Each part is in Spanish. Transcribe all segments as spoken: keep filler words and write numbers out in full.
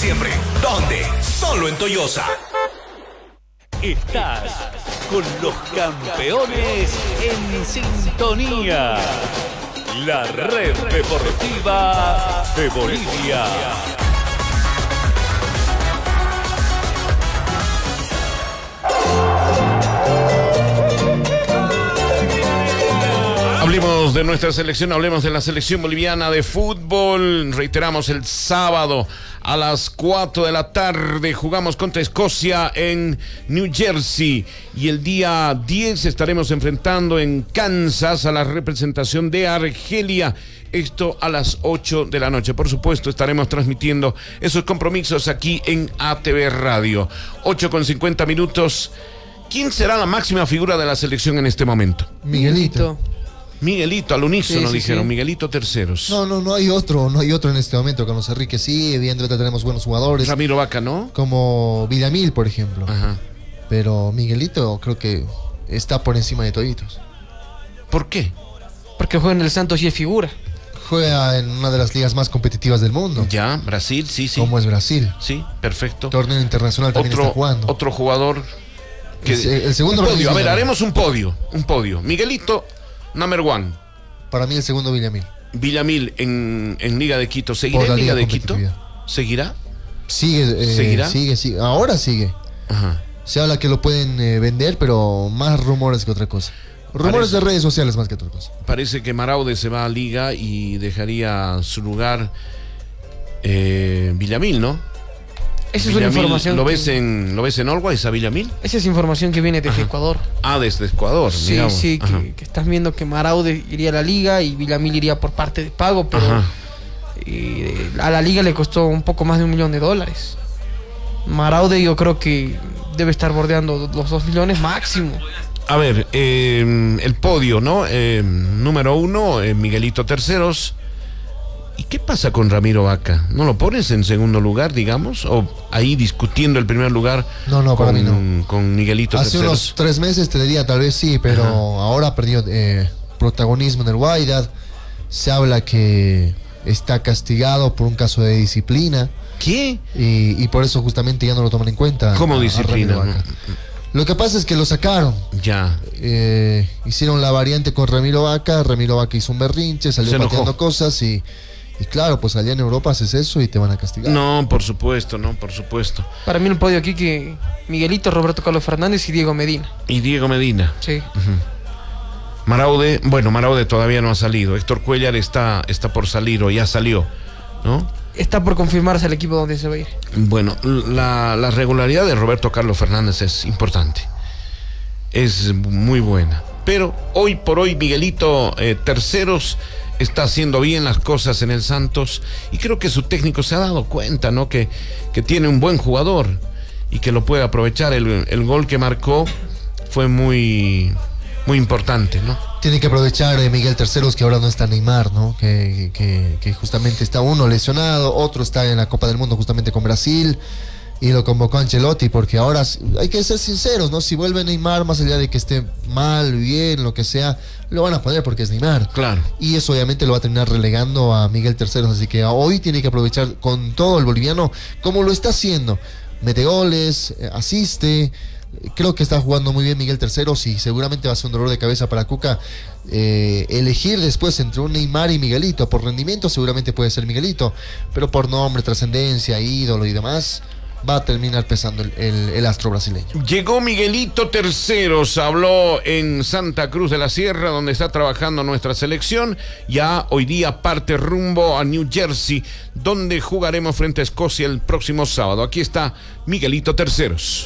diciembre. ¿Dónde? Solo en Toyosa. Estás con los campeones en sintonía. La red deportiva de Bolivia. Hablemos de nuestra selección, hablemos de la selección boliviana de fútbol. Reiteramos, el sábado a las cuatro de la tarde jugamos contra Escocia en New Jersey. Y el día diez estaremos enfrentando en Kansas a la representación de Argelia. Esto a las ocho de la noche. Por supuesto, estaremos transmitiendo esos compromisos aquí en A T V Radio. ocho con cincuenta minutos. ¿Quién será la máxima figura de la selección en este momento? Miguelito. Miguelito, al unísono, sí, sí, dijeron, sí. Miguelito Terceros. No, no, no hay otro, no hay otro en este momento. Carlos Enrique sí, evidentemente tenemos buenos jugadores. Ramiro Vaca, ¿no? Como Villamil, por ejemplo. Ajá. Pero Miguelito creo que está por encima de toditos. ¿Por qué? Porque juega en el Santos y es figura. Juega en una de las ligas más competitivas del mundo. Ya, Brasil, sí, sí. ¿Cómo es Brasil? Sí, perfecto. Torneo internacional también otro, está jugando. Otro jugador. Que, el, el segundo. Podio. A ver, haremos un podio. Un podio. Miguelito, number one. Para mí el segundo Villamil. Villamil en, en Liga de Quito. ¿Seguirá en Liga de Quito? ¿Seguirá? Sigue, eh, ¿Seguirá? Sigue, sigue. Ahora sigue. Ajá. Se habla que lo pueden eh, vender, pero más rumores que otra cosa. Rumores parece, de redes sociales más que otra cosa. Parece que Maraude se va a Liga y dejaría su lugar eh, Villamil, ¿no? Esa es Villamil, una información. ¿Lo que... ves en lo ves en Always a Villamil? Esa es información que viene desde Ajá. Ecuador. Ah, desde Ecuador. Sí, digamos. sí, que, que estás viendo que Maraude iría a la Liga y Villamil iría por parte de pago, pero y, a la Liga le costó un poco más de un millón de dólares. Maraude yo creo que debe estar bordeando los dos millones máximo. A ver, eh, el podio, ¿no? Eh, número uno, eh, Miguelito Terceros. ¿Y qué pasa con Ramiro Vaca? ¿No lo pones en segundo lugar, digamos? ¿O ahí discutiendo el primer lugar no, no, con, para mí no. con Miguelito Hace Terceros? Hace unos tres meses te diría tal vez sí, pero Ajá. ahora ha perdido eh, protagonismo en el Wydad. Se habla que está castigado por un caso de disciplina. ¿Qué? Y, y por eso justamente ya no lo toman en cuenta. ¿Cómo a, disciplina? A lo que pasa es que lo sacaron. Ya. Eh, hicieron la variante con Ramiro Vaca. Ramiro Vaca hizo un berrinche, salió pateando cosas y... Y claro, pues allá en Europa haces eso y te van a castigar. No, por supuesto, no, por supuesto. Para mí el podio aquí que Miguelito, Roberto Carlos Fernández y Diego Medina. Y Diego Medina. Sí. Uh-huh. Maraude, bueno, Maraude todavía no ha salido. Héctor Cuellar está, está por salir o ya salió, ¿no? Está por confirmarse el equipo donde se va a ir. Bueno, la, la regularidad de Roberto Carlos Fernández es importante. Es muy buena. Pero hoy por hoy Miguelito eh, Terceros está haciendo bien las cosas en el Santos y creo que su técnico se ha dado cuenta, ¿no? Que, que tiene un buen jugador y que lo puede aprovechar. El, el gol que marcó fue muy, muy importante, ¿no? Tiene que aprovechar eh, Miguel Terceros, que ahora no está Neymar, ¿no? Que, que, que justamente está uno lesionado, otro está en la Copa del Mundo justamente con Brasil. Y lo convocó Ancelotti, porque ahora hay que ser sinceros, ¿no? Si vuelve Neymar, más allá de que esté mal, bien, lo que sea, lo van a poner porque es Neymar. Claro. Y eso obviamente lo va a terminar relegando a Miguel Terceros, así que hoy tiene que aprovechar con todo el boliviano, como lo está haciendo. Mete goles, asiste, creo que está jugando muy bien Miguel Terceros y seguramente va a ser un dolor de cabeza para Cuca eh, elegir después entre un Neymar y Miguelito. Por rendimiento seguramente puede ser Miguelito, pero por nombre, trascendencia, ídolo y demás... va a terminar pesando el, el, el astro brasileño. Llegó Miguelito Terceros, habló en Santa Cruz de la Sierra, donde está trabajando nuestra selección. Ya hoy día parte rumbo a New Jersey, donde jugaremos frente a Escocia el próximo sábado. Aquí está Miguelito Terceros.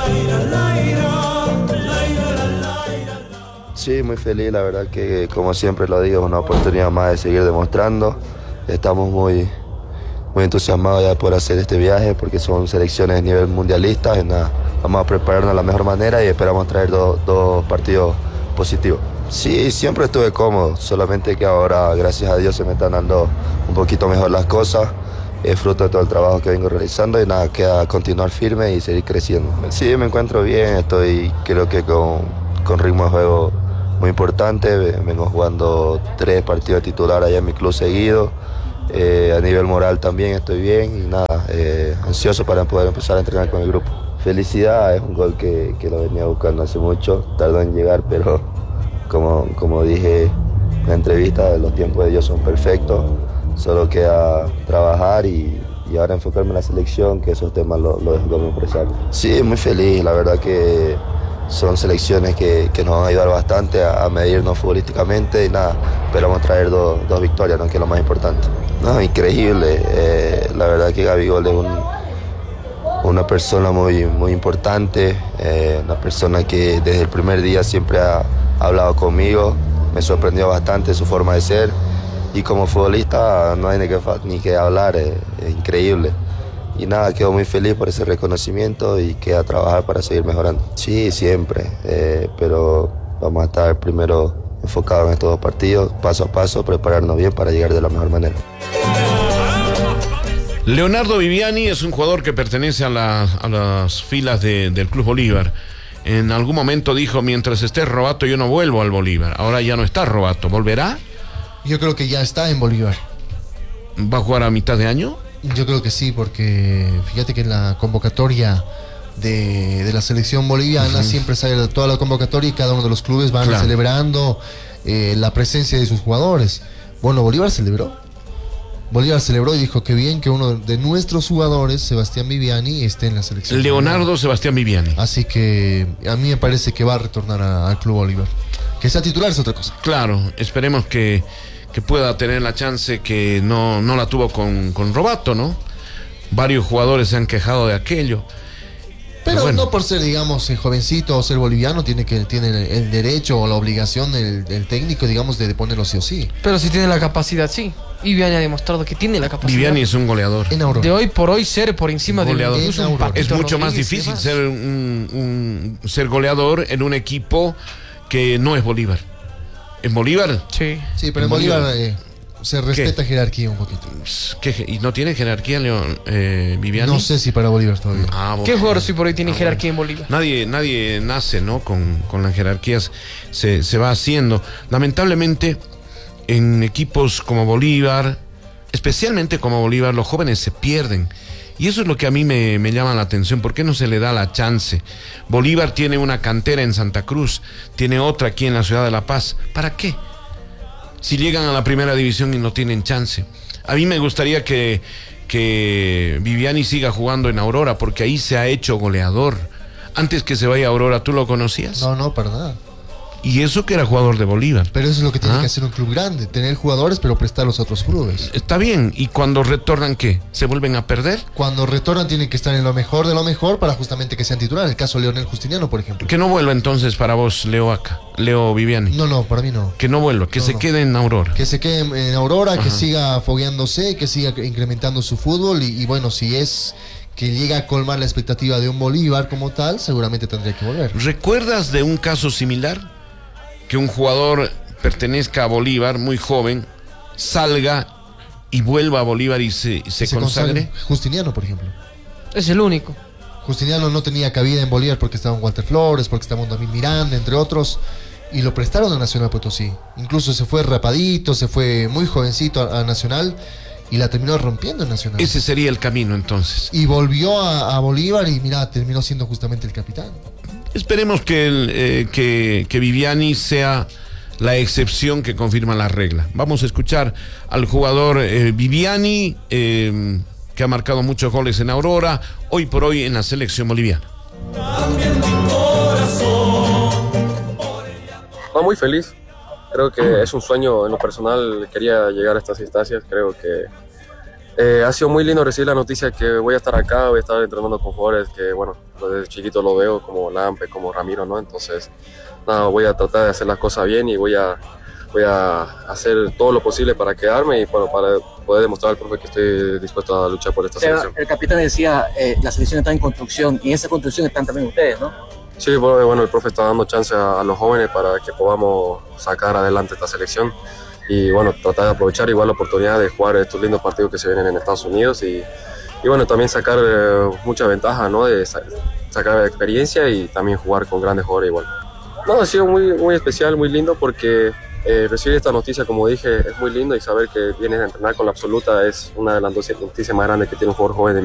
Sí, muy feliz, la verdad que como siempre lo digo, es una oportunidad más de seguir demostrando. Estamos muy... muy entusiasmado ya de poder hacer este viaje porque son selecciones de nivel mundialista y nada, vamos a prepararnos de la mejor manera y esperamos traer dos, dos partidos positivos. Sí, siempre estuve cómodo, solamente que ahora gracias a Dios se me están dando un poquito mejor las cosas, es fruto de todo el trabajo que vengo realizando y nada, queda continuar firme y seguir creciendo. Sí, me encuentro bien, estoy creo que con, con ritmo de juego muy importante, vengo jugando tres partidos de titular allá en mi club seguido. Eh, a nivel moral también estoy bien y nada, eh, ansioso para poder empezar a entrenar con el grupo. Felicidad, es un gol que, que lo venía buscando hace mucho, tardó en llegar, pero como, como dije en la entrevista, los tiempos de Dios son perfectos, solo queda trabajar y, y ahora enfocarme en la selección, que esos temas los lo dejo como empresario. Sí, muy feliz, la verdad que son selecciones que, que nos van a ayudar bastante a, a medirnos futbolísticamente y nada, esperamos traer do, dos victorias, ¿no? Que es lo más importante. No, increíble, eh, la verdad que Gabigol es un, una persona muy, muy importante, eh, una persona que desde el primer día siempre ha, ha hablado conmigo, me sorprendió bastante su forma de ser y como futbolista no hay ni que, ni que hablar, es, es increíble. Y nada, quedo muy feliz por ese reconocimiento y queda trabajar para seguir mejorando. Sí, siempre, eh, pero vamos a estar primero enfocados en estos dos partidos, paso a paso, prepararnos bien para llegar de la mejor manera. Leonardo Viviani es un jugador que pertenece a, la, a las filas de, del Club Bolívar. En algún momento dijo, mientras esté Robato yo no vuelvo al Bolívar. Ahora ya no está Robato, ¿volverá? Yo creo que ya está en Bolívar. ¿Va a jugar a mitad de año? Yo creo que sí, porque fíjate que en la convocatoria de, de la selección boliviana uh-huh. siempre sale toda la convocatoria y cada uno de los clubes van claro. celebrando eh, la presencia de sus jugadores. Bueno, Bolívar celebró. Bolívar celebró y dijo que bien que uno de nuestros jugadores, Sebastián Viviani, esté en la selección. Leonardo boliviana. Sebastián Viviani. Así que a mí me parece que va a retornar a, al Club Bolívar. Que sea titular es otra cosa. Claro, esperemos que... que pueda tener la chance que no, no la tuvo con, con Robato, ¿no? Varios jugadores se han quejado de aquello. Pero, Pero bueno. no por ser, digamos, jovencito o ser boliviano, tiene que tiene el, el derecho o la obligación del, del técnico, digamos, de, de ponerlo sí o sí. Pero si tiene la capacidad, sí. Y Viviani ha demostrado que tiene la capacidad. Viviani es un goleador. En Aurora. De hoy por hoy ser por encima de goleador. incluso un Es mucho más Rodríguez difícil ser, un, un, ser goleador en un equipo que no es Bolívar. ¿En Bolívar? Sí. Sí, pero en, en Bolívar, Bolívar eh, se respeta ¿Qué? jerarquía un poquito. ¿Qué? ¿Y no tiene jerarquía, León, eh, Viviani? No sé si para Bolívar todavía. Ah, ¿Qué jugador si por ahí tiene ah, jerarquía en Bolívar? Nadie, nadie nace, ¿no? Con, con las jerarquías se, se va haciendo. Lamentablemente, en equipos como Bolívar, especialmente como Bolívar, los jóvenes se pierden. Y eso es lo que a mí me, me llama la atención. ¿Por qué no se le da la chance? Bolívar tiene una cantera en Santa Cruz, tiene otra aquí en la ciudad de La Paz. ¿Para qué? Si llegan a la primera división y no tienen chance. A mí me gustaría que, que Viviani siga jugando en Aurora, porque ahí se ha hecho goleador. Antes que se vaya a Aurora, ¿tú lo conocías? No, no, para nada. Y eso que era jugador de Bolívar. Pero eso es lo que tiene ¿Ah? que hacer un club grande, tener jugadores pero prestarlos a otros clubes. Está bien, ¿y cuando retornan qué? ¿Se vuelven a perder? Cuando retornan tienen que estar en lo mejor de lo mejor para justamente que sean titulares. El caso de Leonel Justiniano, por ejemplo. Que no vuelva entonces para vos, Leo acá, Leo Viviani. No, no, para mí no. Que no vuelva, que no, se no. quede en Aurora. Que se quede en Aurora, Ajá. que siga fogueándose, que siga incrementando su fútbol y, y bueno, si es... que llega a colmar la expectativa de un Bolívar como tal, seguramente tendría que volver. ¿Recuerdas de un caso similar? Que un jugador pertenezca a Bolívar, muy joven, salga y vuelva a Bolívar y se, se, se consagre. consagre. Justiniano, por ejemplo. Es el único. Justiniano no tenía cabida en Bolívar porque estaba en Walter Flores, porque estaba en David Miranda, entre otros, y lo prestaron a Nacional Potosí. Incluso se fue rapadito, se fue muy jovencito a, a Nacional y la terminó rompiendo en Nacional. Ese sería el camino entonces. Y volvió a, a Bolívar y mira, terminó siendo justamente el capitán. Esperemos que, el, eh, que, que Viviani sea la excepción que confirma la regla. Vamos a escuchar al jugador eh, Viviani, eh, que ha marcado muchos goles en Aurora, hoy por hoy en la selección boliviana. No, muy feliz. Creo que es un sueño en lo personal, quería llegar a estas instancias. Creo que eh, ha sido muy lindo recibir la noticia que voy a estar acá, voy a estar entrenando con jugadores que, bueno, desde chiquito lo veo, como Lampe, como Ramiro, ¿no? Entonces, nada, voy a tratar de hacer las cosas bien y voy a, voy a hacer todo lo posible para quedarme y bueno, para poder demostrar al profe que estoy dispuesto a luchar por esta o sea, selección. El capitán decía, eh, la selección está en construcción y en esa construcción están también ustedes, ¿no? Sí, bueno, el profe está dando chance a, a los jóvenes para que podamos sacar adelante esta selección y bueno, tratar de aprovechar igual la oportunidad de jugar estos lindos partidos que se vienen en Estados Unidos y, y bueno, también sacar eh, mucha ventaja, ¿no? De sa- sacar experiencia y también jugar con grandes jugadores igual. No, ha sido muy, muy especial, muy lindo porque Eh, recibir esta noticia, como dije, es muy lindo y saber que vienes a entrenar con la absoluta es una de las noticias más grandes que tiene un jugador joven.